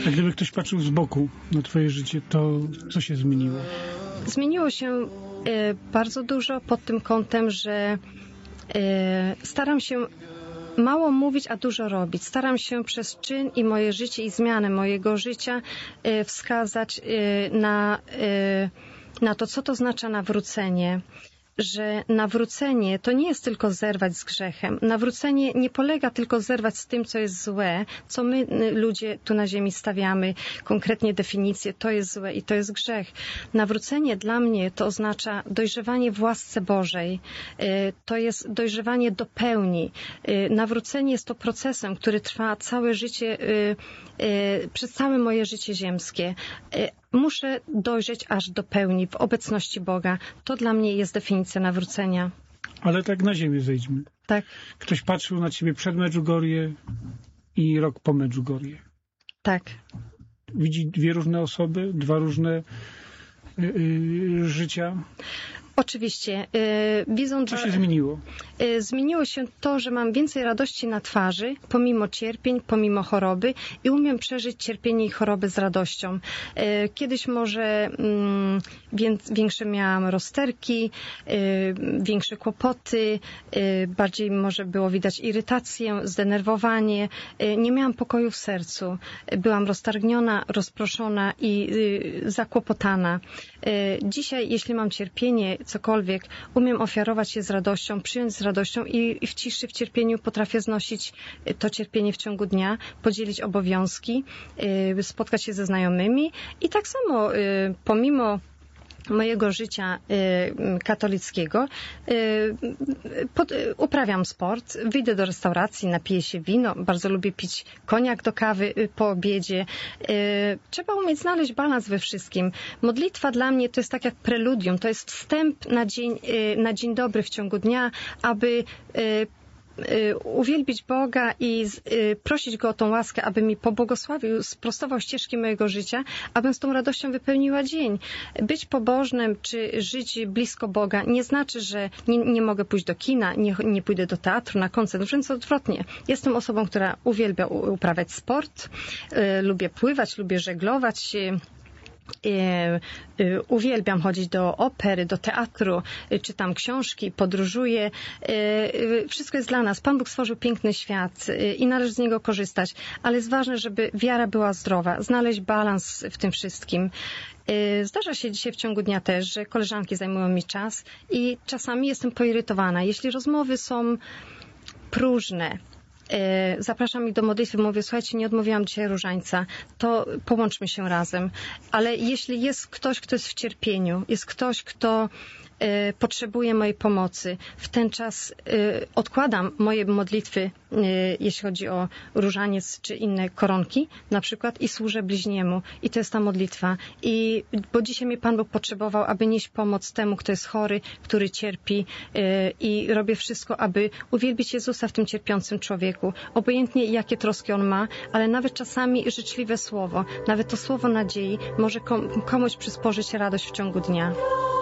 A gdyby ktoś patrzył z boku na twoje życie, to co się zmieniło? Zmieniło się bardzo dużo pod tym kątem, że staram się mało mówić, a dużo robić. Staram się przez czyn i moje życie i zmianę mojego życia wskazać na to, co to znaczy nawrócenie. Że nawrócenie to nie jest tylko zerwać z grzechem. Nawrócenie nie polega tylko zerwać z tym, co jest złe, co my ludzie tu na ziemi stawiamy, konkretnie definicję, to jest złe i to jest grzech. Nawrócenie dla mnie to oznacza dojrzewanie w łasce Bożej. To jest dojrzewanie do pełni. Nawrócenie jest to procesem, który trwa całe życie, przez całe moje życie ziemskie. Muszę dojrzeć aż do pełni w obecności Boga. To dla mnie jest definicja nawrócenia. Ale tak na ziemię zejdźmy. Tak. Ktoś patrzył na ciebie przed Medjugorje i rok po Medjugorje. Tak. Widzi dwie różne osoby, dwa różne życia. Oczywiście. Co się zmieniło? Zmieniło się to, że mam więcej radości na twarzy, pomimo cierpień, pomimo choroby i umiem przeżyć cierpienie i choroby z radością. Kiedyś może większe miałam rozterki, większe kłopoty, bardziej może było widać irytację, zdenerwowanie. Nie miałam pokoju w sercu. Byłam roztargniona, rozproszona i zakłopotana. Dzisiaj, jeśli mam cierpienie, cokolwiek, umiem ofiarować je z radością, przyjąć z radością i w ciszy, w cierpieniu potrafię znosić to cierpienie w ciągu dnia, podzielić obowiązki, spotkać się ze znajomymi i tak samo pomimo mojego życia katolickiego uprawiam sport, wyjdę do restauracji, napiję się wino, bardzo lubię pić koniak do kawy po obiedzie. Trzeba umieć znaleźć balans we wszystkim. Modlitwa dla mnie to jest tak jak preludium, to jest wstęp na dzień dobry w ciągu dnia, aby uwielbić Boga i prosić Go o tą łaskę, aby mi pobłogosławił, sprostował ścieżki mojego życia, abym z tą radością wypełniła dzień. Być pobożnym czy żyć blisko Boga nie znaczy, że nie mogę pójść do kina, nie pójdę do teatru, na koncert, wręcz odwrotnie. Jestem osobą, która uwielbia uprawiać sport, lubię pływać, lubię żeglować, uwielbiam chodzić do opery, do teatru, czytam książki, podróżuję. Wszystko jest dla nas. Pan Bóg stworzył piękny świat i należy z niego korzystać, ale jest ważne, żeby wiara była zdrowa, znaleźć balans w tym wszystkim. Zdarza się dzisiaj w ciągu dnia też, że koleżanki zajmują mi czas i czasami jestem poirytowana. Jeśli rozmowy są próżne, zapraszam ich do modlitwy, mówię, słuchajcie, nie odmówiłam dzisiaj różańca, to połączmy się razem. Ale jeśli jest ktoś, kto jest w cierpieniu, jest ktoś, kto potrzebuje mojej pomocy, w ten czas odkładam moje modlitwy, jeśli chodzi o różaniec czy inne koronki na przykład i służę bliźniemu. I to jest ta modlitwa. Bo dzisiaj mnie Pan Bóg potrzebował, aby nieść pomoc temu, kto jest chory, który cierpi i robię wszystko, aby uwielbić Jezusa w tym cierpiącym człowieku. Obojętnie jakie troski on ma, ale nawet czasami życzliwe słowo, nawet to słowo nadziei może komuś przysporzyć radość w ciągu dnia.